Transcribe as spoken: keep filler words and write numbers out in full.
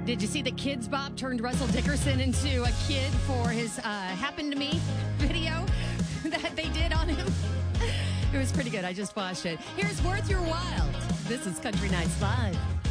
Did you see that Kids Bop turned Russell Dickerson into a kid for his uh, Happened to Me video that they did on him? It was pretty good. I just watched it. Here's Worth Your While. This is Country Nights Live.